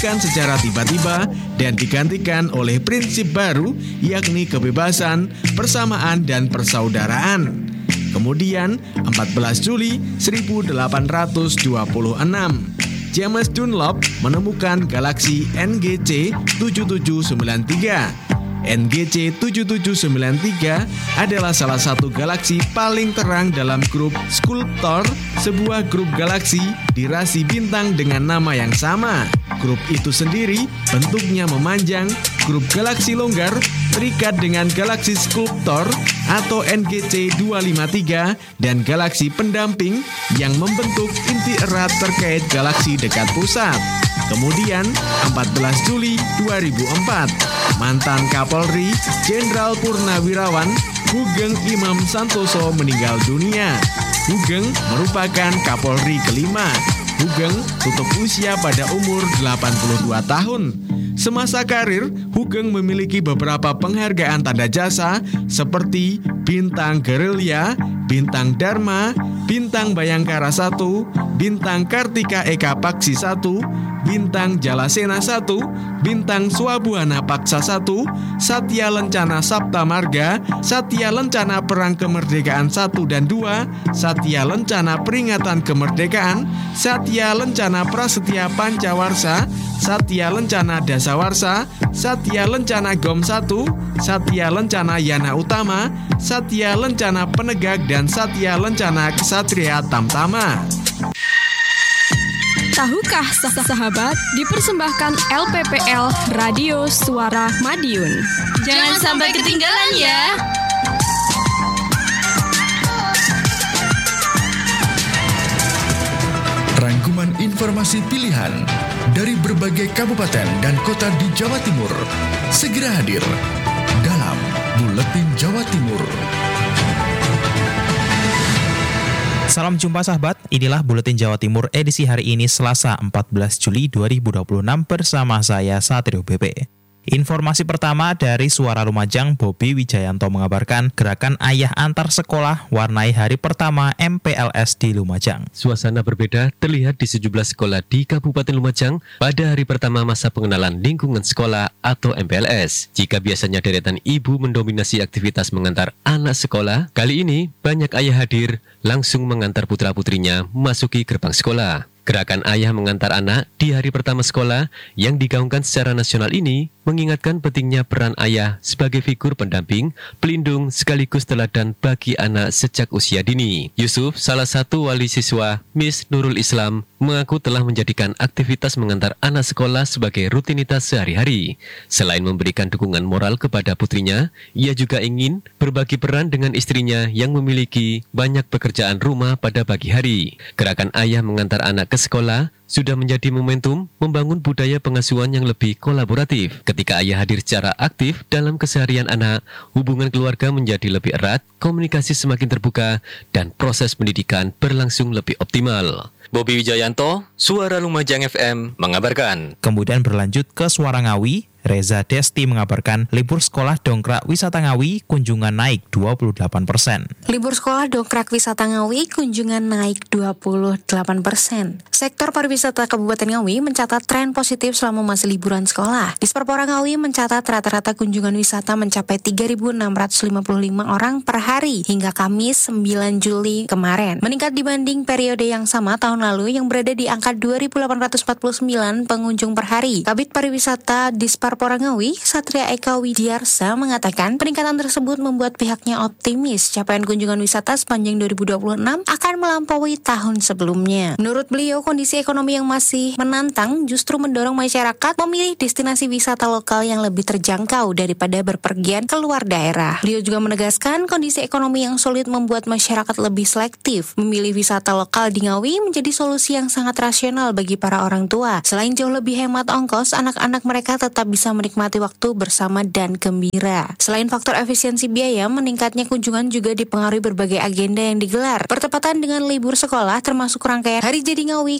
dihapuskan secara tiba-tiba dan digantikan oleh prinsip baru, yakni kebebasan, persamaan, dan persaudaraan. Kemudian, 14 Juli 1826, James Dunlop menemukan galaksi NGC 7793. NGC 7793 adalah salah satu galaksi paling terang dalam grup Sculptor, sebuah grup galaksi di rasi bintang dengan nama yang sama. Grup itu sendiri bentuknya memanjang. Grup galaksi longgar terikat dengan galaksi Sculptor atau NGC 253 dan galaksi pendamping yang membentuk inti erat terkait galaksi dekat pusat. Kemudian, 14 Juli 2004, mantan Kapolri Jenderal Purnawirawan Hugeng Imam Santoso meninggal dunia. Hugeng merupakan Kapolri kelima. Hugeng tutup usia pada umur 82 tahun. Semasa karir, Hugeng memiliki beberapa penghargaan tanda jasa seperti Bintang Gerilya, Bintang Dharma, Bintang Bayangkara 1, Bintang Kartika Eka Paksi 1, Bintang Jalasena 1, Bintang Swabuana Paksa 1, Satya Lencana Sapta Marga, Satya Lencana Perang Kemerdekaan 1 dan 2, Satya Lencana Peringatan Kemerdekaan, Satya Lencana Prasetya Pancawarsa, Satya Lencana Dasawarsa, Satya Lencana Gom 1, Satya Lencana Yana Utama, Satya Lencana Penegak, dan Satya Lencana Ksatria Tamtama. Tahukah sahabat, dipersembahkan LPPL Radio Suara Madiun. Jangan sampai ketinggalan ya. Rangkuman informasi pilihan dari berbagai kabupaten dan kota di Jawa Timur segera hadir dalam Buletin Jawa Timur. Salam jumpa sahabat, inilah Buletin Jawa Timur edisi hari ini Selasa 14 Juli 2026 bersama saya Satrio BP. Informasi pertama dari Suara Lumajang, Bobi Wijayanto mengabarkan gerakan ayah antar sekolah warnai hari pertama MPLS di Lumajang. Suasana berbeda terlihat di sejumlah sekolah di Kabupaten Lumajang pada hari pertama masa pengenalan lingkungan sekolah atau MPLS. Jika biasanya deretan ibu mendominasi aktivitas mengantar anak sekolah, kali ini banyak ayah hadir langsung mengantar putra-putrinya memasuki gerbang sekolah. Gerakan ayah mengantar anak di hari pertama sekolah yang digaungkan secara nasional ini mengingatkan pentingnya peran ayah sebagai figur pendamping, pelindung, sekaligus teladan bagi anak sejak usia dini. Yusuf, salah satu wali siswa Miss Nurul Islam, mengaku telah menjadikan aktivitas mengantar anak sekolah sebagai rutinitas sehari-hari. Selain memberikan dukungan moral kepada putrinya, ia juga ingin berbagi peran dengan istrinya yang memiliki banyak pekerjaan rumah pada pagi hari. Gerakan ayah mengantar anak ke sekolah sudah menjadi momentum membangun budaya pengasuhan yang lebih kolaboratif. Ketika ayah hadir secara aktif dalam keseharian anak, hubungan keluarga menjadi lebih erat, komunikasi semakin terbuka, dan proses pendidikan berlangsung lebih optimal. Bobi Wijayanto, Suara Lumajang FM, mengabarkan. Kemudian berlanjut ke Suara Ngawi, Reza Desti mengabarkan libur sekolah dongkrak wisata Ngawi kunjungan naik 28%. Libur sekolah dongkrak wisata Ngawi kunjungan naik 28%. Sektor pariwisata Kabupaten Ngawi mencatat tren positif selama masa liburan sekolah. Disperpora Ngawi mencatat rata-rata kunjungan wisata mencapai 3.655 orang per hari hingga Kamis 9 Juli kemarin. Meningkat dibanding periode yang sama tahun lalu yang berada di angka 2.849 pengunjung per hari. Kabid Pariwisata Disperpora Ngawi, Satria Eka Widiarsa mengatakan peningkatan tersebut membuat pihaknya optimis capaian kunjungan wisata sepanjang 2026 akan melampaui tahun sebelumnya. Menurut beliau, kondisi ekonomi yang masih menantang justru mendorong masyarakat memilih destinasi wisata lokal yang lebih terjangkau daripada berpergian keluar daerah. Beliau juga menegaskan kondisi ekonomi yang sulit membuat masyarakat lebih selektif. Memilih wisata lokal di Ngawi menjadi solusi yang sangat rasional bagi para orang tua. Selain jauh lebih hemat ongkos, anak-anak mereka tetap bisa bisa menikmati waktu bersama dan gembira. Selain faktor efisiensi biaya, meningkatnya kunjungan juga dipengaruhi berbagai agenda yang digelar bertepatan dengan libur sekolah, termasuk rangkaian Hari Jadi Ngawi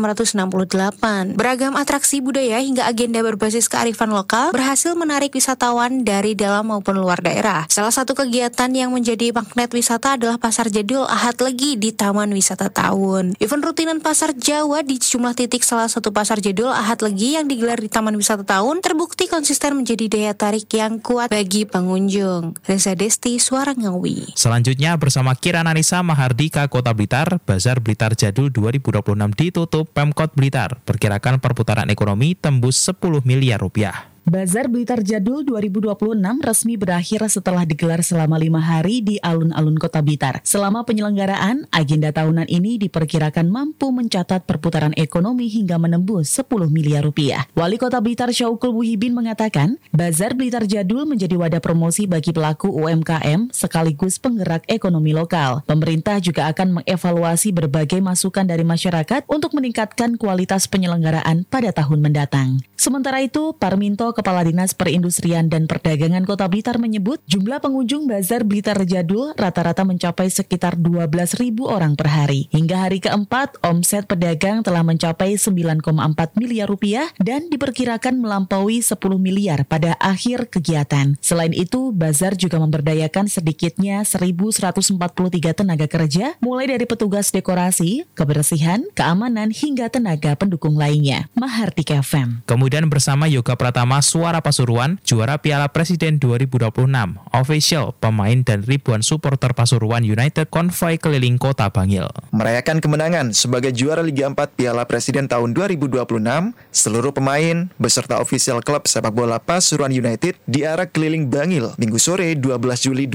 ke-668. Beragam atraksi budaya hingga agenda berbasis kearifan lokal berhasil menarik wisatawan dari dalam maupun luar daerah. Salah satu kegiatan yang menjadi magnet wisata adalah Pasar Jadul Ahad Legi di Taman Wisata Taun. Event rutinan Pasar Jawa di sejumlah titik salah satu Pasar Jadul Ahad Legi yang digelar di Taman Wisata Taun terbukti konsisten menjadi daya tarik yang kuat bagi pengunjung. Reza Desti, Suara Ngawi. Selanjutnya bersama Kirana Nisa Mahardika Kota Blitar, Bazar Blitar Jadul 2026 ditutup Pemkot Blitar. Perkirakan perputaran ekonomi tembus 10 miliar rupiah. Bazar Blitar Jadul 2026 resmi berakhir setelah digelar selama 5 hari di alun-alun Kota Blitar. Selama penyelenggaraan, agenda tahunan ini diperkirakan mampu mencatat perputaran ekonomi hingga menembus 10 miliar rupiah. Wali Kota Blitar Syauqul Muhibin mengatakan, Bazar Blitar Jadul menjadi wadah promosi bagi pelaku UMKM sekaligus penggerak ekonomi lokal. Pemerintah juga akan mengevaluasi berbagai masukan dari masyarakat untuk meningkatkan kualitas penyelenggaraan pada tahun mendatang. Sementara itu, Parminto Kepala Dinas Perindustrian dan Perdagangan Kota Blitar menyebut jumlah pengunjung Bazar Blitar Jadul rata-rata mencapai sekitar 12.000 orang per hari. Hingga hari keempat, omset pedagang telah mencapai 9,4 miliar rupiah dan diperkirakan melampaui 10 miliar pada akhir kegiatan. Selain itu, Bazar juga memberdayakan sedikitnya 1.143 tenaga kerja, mulai dari petugas dekorasi, kebersihan, keamanan, hingga tenaga pendukung lainnya. Mahardika FM. Kemudian bersama Yoga Pratama Suara Pasuruan, juara Piala Presiden 2026, official, pemain dan ribuan supporter Pasuruan United konvoi keliling Kota Bangil. Merayakan kemenangan sebagai juara Liga 4 Piala Presiden tahun 2026, seluruh pemain beserta official klub sepak bola Pasuruan United diarak keliling Bangil Minggu sore 12 Juli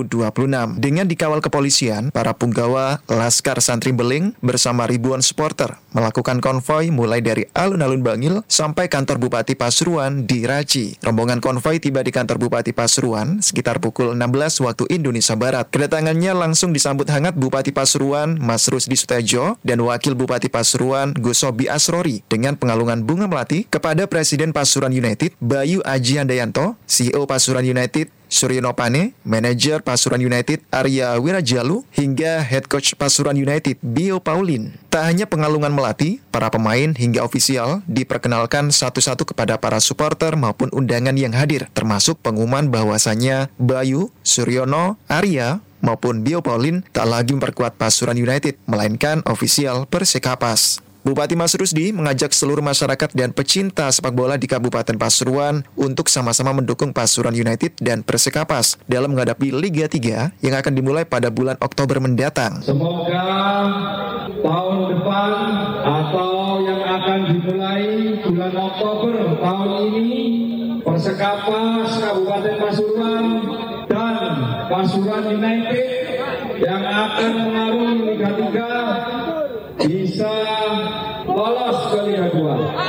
2026. Dengan dikawal kepolisian, para punggawa Laskar Santri Beling bersama ribuan supporter melakukan konvoi mulai dari alun-alun Bangil sampai kantor Bupati Pasuruan di Raci. Rombongan konvoi tiba di kantor Bupati Pasuruan sekitar pukul 16 waktu Indonesia Barat. Kedatangannya langsung disambut hangat Bupati Pasuruan Mas Rusdi Sutejo dan Wakil Bupati Pasuruan Gus Sobi Asrori dengan pengalungan bunga melati kepada Presiden Pasuruan United Bayu Aji Handayanto, CEO Pasuruan United Suryono Pane, manajer Pasuruan United Arya Wirajalu, hingga head coach Pasuruan United Bio Paulin. Tak hanya pengalungan melati, para pemain hingga ofisial diperkenalkan satu-satu kepada para supporter maupun undangan yang hadir, termasuk pengumuman bahwasannya Bayu, Suryono, Arya maupun Bio Paulin tak lagi memperkuat Pasuruan United, melainkan ofisial Persekapas. Bupati Mas Rusdi mengajak seluruh masyarakat dan pecinta sepak bola di Kabupaten Pasuruan untuk sama-sama mendukung Pasuruan United dan Persekapas dalam menghadapi Liga 3 yang akan dimulai pada bulan Oktober mendatang. Semoga tahun depan atau yang akan dimulai bulan Oktober tahun ini, Persekapas Kabupaten Pasuruan dan Pasuruan United yang akan mengarungi Liga 3 bisa lolos ke Liga 2.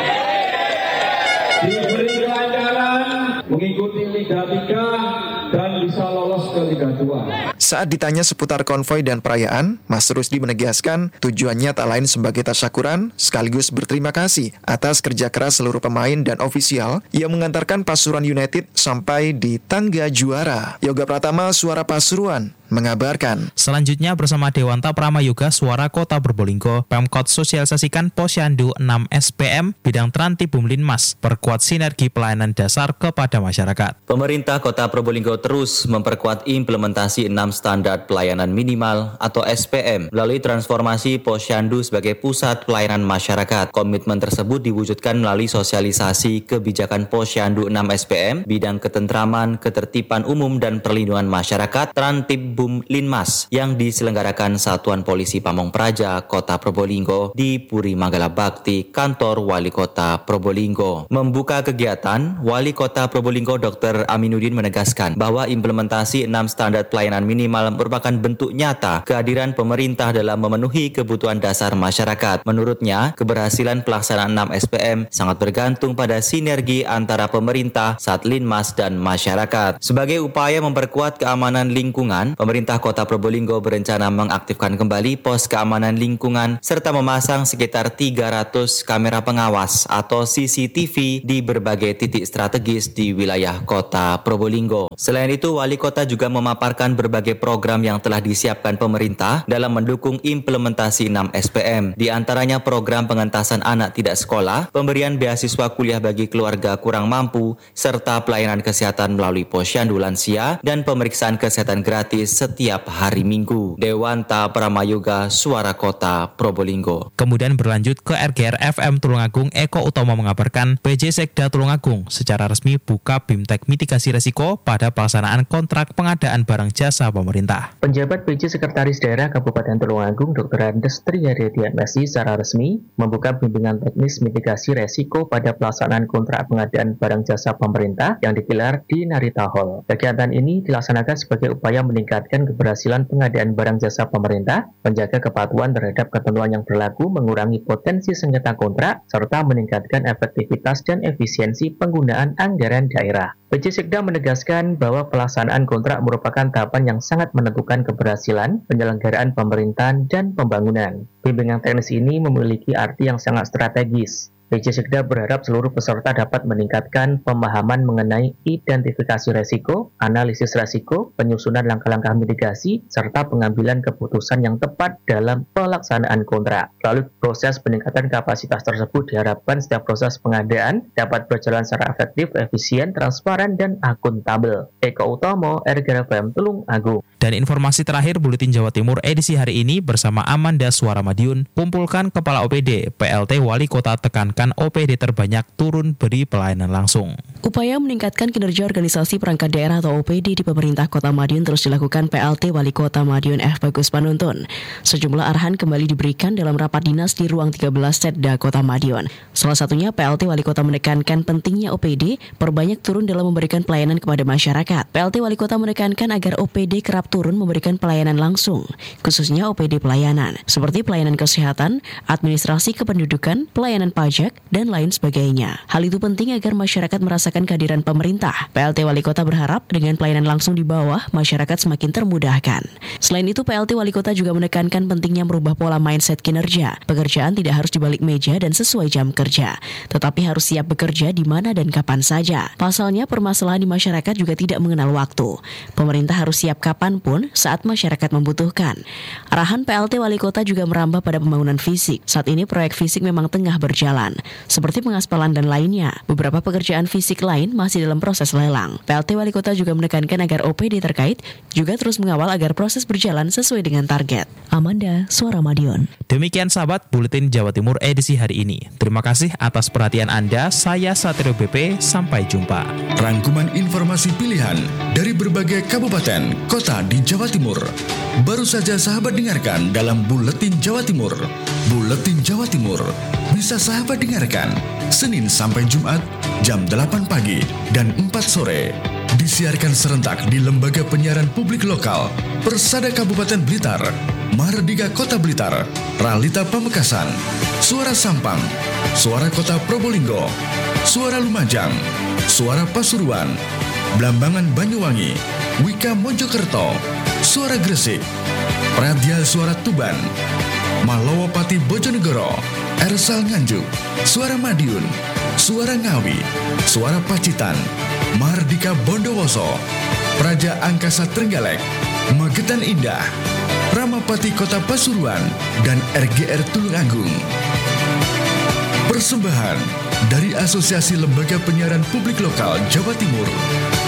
Diberi pelajaran mengikuti Liga 3 dan bisa lolos ke Liga 2. Saat ditanya seputar konvoi dan perayaan, Mas Rusdi menegaskan tujuannya tak lain sebagai tasyakuran sekaligus berterima kasih atas kerja keras seluruh pemain dan ofisial yang mengantarkan Pasuruan United sampai di tangga juara. Yoga Pratama, Suara Pasuruan, mengabarkan. Selanjutnya bersama Dewanta Pramayoga Suara Kota Probolinggo, Pemkot sosialisasikan Posyandu 6 SPM bidang Trantibum Linmas, perkuat sinergi pelayanan dasar kepada masyarakat. Pemerintah Kota Probolinggo terus memperkuat implementasi 6 standar pelayanan minimal atau SPM melalui transformasi Posyandu sebagai pusat pelayanan masyarakat. Komitmen tersebut diwujudkan melalui sosialisasi kebijakan Posyandu 6 SPM bidang ketentraman, ketertiban umum dan perlindungan masyarakat Trantibum Linmas yang diselenggarakan Satuan Polisi Pamong Praja Kota Probolinggo di Puri Manggala Bakti, Kantor Wali Kota Probolinggo. Membuka kegiatan, Wali Kota Probolinggo Dr. Aminuddin menegaskan bahwa implementasi 6 standar pelayanan minimal minimal merupakan bentuk nyata kehadiran pemerintah dalam memenuhi kebutuhan dasar masyarakat. Menurutnya, keberhasilan pelaksanaan 6 SPM sangat bergantung pada sinergi antara pemerintah, Satlinmas, dan masyarakat. Sebagai upaya memperkuat keamanan lingkungan, pemerintah Kota Probolinggo berencana mengaktifkan kembali pos keamanan lingkungan serta memasang sekitar 300 kamera pengawas atau CCTV di berbagai titik strategis di wilayah Kota Probolinggo. Selain itu, Wali Kota juga memaparkan berbagai program yang telah disiapkan pemerintah dalam mendukung implementasi 6 SPM. Di antaranya program pengentasan anak tidak sekolah, pemberian beasiswa kuliah bagi keluarga kurang mampu, serta pelayanan kesehatan melalui posyandu lansia dan pemeriksaan kesehatan gratis setiap hari Minggu. Dewanta Pramayoga, Suara Kota Probolinggo. Kemudian berlanjut ke RGR FM Tulungagung, Eko Utomo mengabarkan PJ Sekda Tulungagung secara resmi buka BIMTEK mitigasi resiko pada pelaksanaan kontrak pengadaan barang jasa pemerintah. Penjabat PJ Sekretaris Daerah Kabupaten Tulungagung Dr. Andes Triharyadi MSI secara resmi membuka bimbingan teknis mitigasi resiko pada pelaksanaan kontrak pengadaan barang jasa pemerintah yang digelar di Narita Hall. Kegiatan ini dilaksanakan sebagai upaya meningkatkan keberhasilan pengadaan barang jasa pemerintah, menjaga kepatuhan terhadap ketentuan yang berlaku, mengurangi potensi sengketa kontrak, serta meningkatkan efektivitas dan efisiensi penggunaan anggaran daerah. PJ Sekda menegaskan bahwa pelaksanaan kontrak merupakan tahapan yang sangat menentukan keberhasilan penyelenggaraan pemerintahan dan pembangunan. Bimbingan teknis ini memiliki arti yang sangat strategis. PJ Sekda berharap seluruh peserta dapat meningkatkan pemahaman mengenai identifikasi resiko, analisis resiko, penyusunan langkah-langkah mitigasi, serta pengambilan keputusan yang tepat dalam pelaksanaan kontrak. Lalu proses peningkatan kapasitas tersebut diharapkan setiap proses pengadaan dapat berjalan secara efektif, efisien, transparan, dan akuntabel. Eko Utomo, RGR FM Tulungagung. Dan informasi terakhir Buletin Jawa Timur edisi hari ini bersama Amanda Suara Madiun, kumpulkan Kepala OPD, PLT Wali Kota tekankan OPD terbanyak turun beri pelayanan langsung. Upaya meningkatkan kinerja organisasi perangkat daerah atau OPD di pemerintah Kota Madiun terus dilakukan PLT Wali Kota Madiun F. Bagus Panuntun. Sejumlah arahan kembali diberikan dalam rapat dinas di ruang 13 Setda Kota Madiun. Salah satunya PLT Wali Kota menekankan pentingnya OPD perbanyak turun dalam memberikan pelayanan kepada masyarakat. PLT Wali Kota menekankan agar OPD kerap turun memberikan pelayanan langsung, khususnya OPD pelayanan, seperti pelayanan kesehatan, administrasi kependudukan, pelayanan pajak, dan lain sebagainya. Hal itu penting agar masyarakat merasakan kehadiran pemerintah. PLT Wali Kota berharap dengan pelayanan langsung di bawah, masyarakat semakin termudahkan. Selain itu, PLT Wali Kota juga menekankan pentingnya merubah pola mindset kinerja. Pekerjaan tidak harus di balik meja dan sesuai jam kerja, tetapi harus siap bekerja di mana dan kapan saja. Pasalnya, permasalahan di masyarakat juga tidak mengenal waktu. Pemerintah harus siap kapanpun saat masyarakat membutuhkan. Arahan PLT Wali Kota juga merambah pada pembangunan fisik. Saat ini proyek fisik memang tengah berjalan, seperti pengaspalan dan lainnya. Beberapa pekerjaan fisik lain masih dalam proses lelang. PLT Wali Kota juga menekankan agar OPD terkait juga terus mengawal agar proses berjalan sesuai dengan target. Amanda, Suara Madiun. Demikian sahabat Buletin Jawa Timur edisi hari ini. Terima kasih atas perhatian Anda. Saya Satrio BP. Sampai jumpa. Rangkuman informasi pilihan dari berbagai kabupaten, kota di Jawa Timur. Baru saja sahabat dengarkan dalam Buletin Jawa Timur. Buletin Jawa Timur bisa sahabat dengarkan Senin sampai Jumat jam 8 pagi dan 4 sore. Disiarkan serentak di Lembaga Penyiaran Publik Lokal, Persada Kabupaten Blitar, Mahardika Kota Blitar, Ralita Pamekasan, Suara Sampang, Suara Kota Probolinggo, Suara Lumajang, Suara Pasuruan, Blambangan Banyuwangi, Wika Mojokerto, Suara Gresik, Pradya Suara Tuban, Malowopati Bojonegoro, Ersal Nganjuk, Suara Madiun, Suara Ngawi, Suara Pacitan, Mahardika Bondowoso, Praja Angkasa Trenggalek, Magetan Indah, Ramapati Kota Pasuruan, dan RGR Tulungagung. Persembahan dari Asosiasi Lembaga Penyiaran Publik Lokal Jawa Timur.